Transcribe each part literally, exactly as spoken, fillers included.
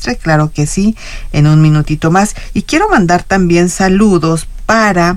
silvestre, claro que sí, en un minutito más. Y quiero mandar también saludos para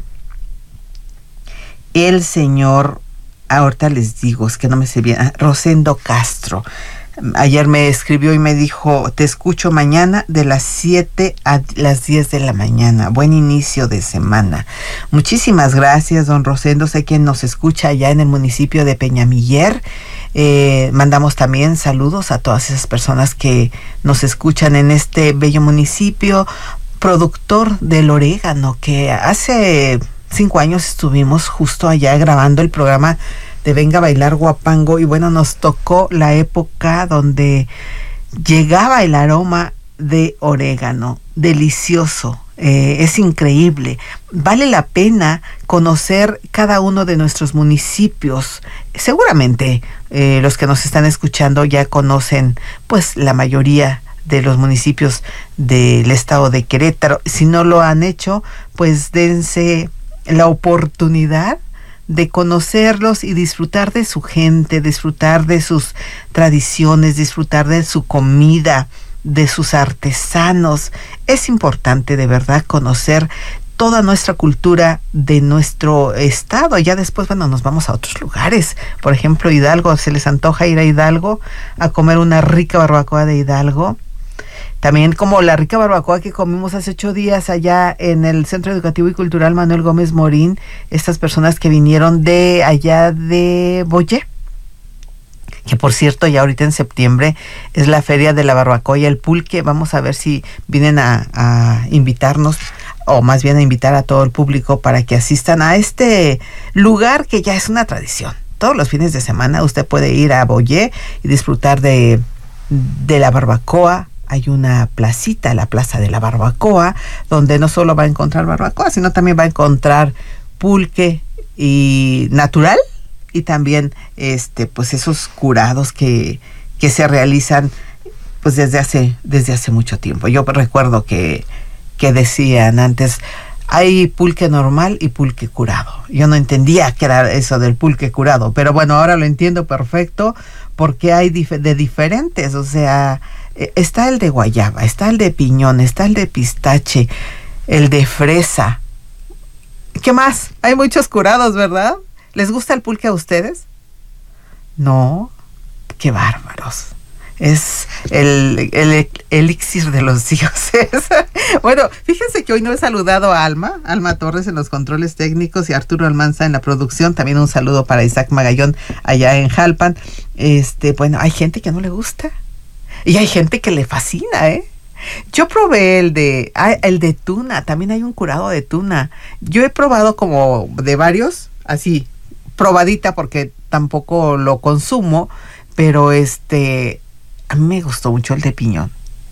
el señor, ahorita les digo, es que no me sé bien, Rosendo Castro. Ayer me escribió y me dijo, te escucho mañana de las siete a las diez de la mañana. Buen inicio de semana. Muchísimas gracias, don Rosendo. Sé que nos escucha allá en el municipio de Peñamiller. Eh, mandamos también saludos a todas esas personas que nos escuchan en este bello municipio, productor del orégano, que hace cinco años estuvimos justo allá grabando el programa de Venga a Bailar Guapango, y bueno, nos tocó la época donde llegaba el aroma de orégano, delicioso, eh, es increíble. Vale la pena conocer cada uno de nuestros municipios. Seguramente eh, los que nos están escuchando ya conocen pues la mayoría de los municipios del estado de Querétaro. Si no lo han hecho, pues dense la oportunidad de conocerlos y disfrutar de su gente, disfrutar de sus tradiciones, disfrutar de su comida, de sus artesanos. Es importante de verdad conocer toda nuestra cultura de nuestro estado. Ya después, bueno, nos vamos a otros lugares. Por ejemplo, Hidalgo, se les antoja ir a Hidalgo a comer una rica barbacoa de Hidalgo. También como la rica barbacoa que comimos hace ocho días allá en el Centro Educativo y Cultural Manuel Gómez Morín, estas personas que vinieron de allá de Boyé, que por cierto ya ahorita en septiembre es la feria de la barbacoa y el pulque. Vamos a ver si vienen a, a invitarnos, o más bien a invitar a todo el público para que asistan a este lugar que ya es una tradición. Todos los fines de semana usted puede ir a Boyé y disfrutar de, de la barbacoa. Hay una placita, la Plaza de la Barbacoa, donde no solo va a encontrar barbacoa, sino también va a encontrar pulque y natural, y también este pues esos curados que, que se realizan pues desde hace desde hace mucho tiempo. Yo recuerdo que, que decían antes, hay pulque normal y pulque curado. Yo no entendía qué era eso del pulque curado, pero bueno, ahora lo entiendo perfecto, porque hay dif- de diferentes, o sea, está el de guayaba, está el de piñón, está el de pistache, el de fresa. ¿Qué más? Hay muchos curados, ¿verdad? ¿Les gusta el pulque a ustedes? No, qué bárbaros. Es el, el elixir de los dioses. Bueno, fíjense que hoy no he saludado a Alma, Alma Torres en los controles técnicos y Arturo Almanza en la producción. También un saludo para Isaac Magallón allá en Jalpan. Este, bueno, hay gente que no le gusta. Y hay gente que le fascina, ¿eh? Yo probé el de ah, el de tuna, también hay un curado de tuna. Yo he probado como de varios, así, probadita porque tampoco lo consumo, pero este, a mí me gustó mucho el de piñón.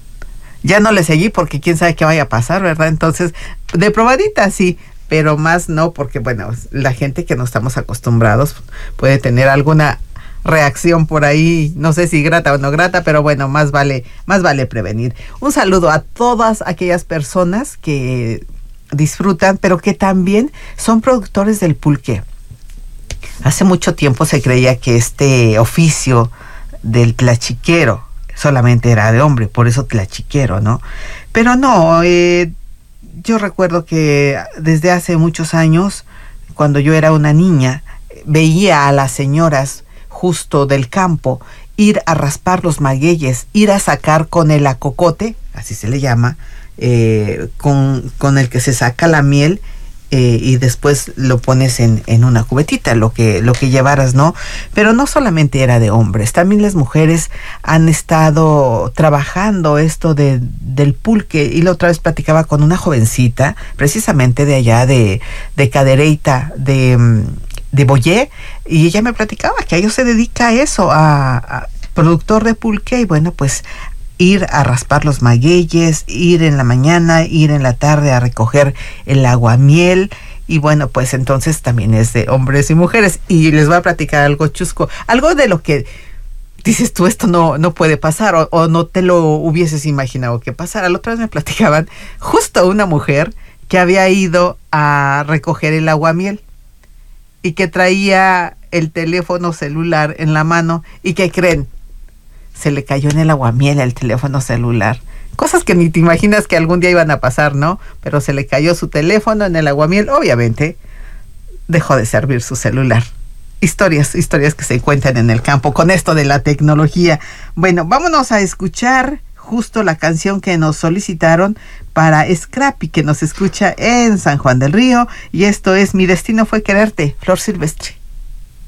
Ya no le seguí porque quién sabe qué vaya a pasar, ¿verdad? Entonces, de probadita sí, pero más no, porque bueno, la gente que no estamos acostumbrados puede tener alguna reacción por ahí, no sé si grata o no grata, pero bueno, más vale, más vale prevenir. Un saludo a todas aquellas personas que disfrutan, pero que también son productores del pulque. Hace mucho tiempo se creía que este oficio del tlachiquero solamente era de hombre, por eso tlachiquero, ¿no? Pero no, eh, yo recuerdo que desde hace muchos años, cuando yo era una niña, veía a las señoras justo del campo ir a raspar los magueyes, ir a sacar con el acocote, así se le llama, eh, con, con el que se saca la miel, eh, y después lo pones en, en una cubetita, lo que, lo que llevaras, ¿no? Pero no solamente era de hombres, también las mujeres han estado trabajando esto de, del pulque. Y la otra vez platicaba con una jovencita, precisamente de allá de, de Cadereyta, de... de Boyé, y ella me platicaba que a ellos se dedica a eso, a, a productor de pulque, y bueno, pues ir a raspar los magueyes, ir en la mañana, ir en la tarde a recoger el aguamiel, y bueno, pues entonces también es de hombres y mujeres. Y les voy a platicar algo chusco, algo de lo que dices tú, esto no, no puede pasar, o, o no te lo hubieses imaginado que pasara. La otra vez me platicaban justo una mujer que había ido a recoger el aguamiel y que traía el teléfono celular en la mano. ¿Y qué creen? Se le cayó en el aguamiel el teléfono celular. Cosas que ni te imaginas que algún día iban a pasar, ¿no? Pero se le cayó su teléfono en el aguamiel, obviamente dejó de servir su celular. Historias, historias que se cuentan en el campo con esto de la tecnología. Bueno, vámonos a escuchar justo la canción que nos solicitaron para Scrappy, que nos escucha en San Juan del Río, y esto es Mi Destino Fue Quererte, Flor Silvestre.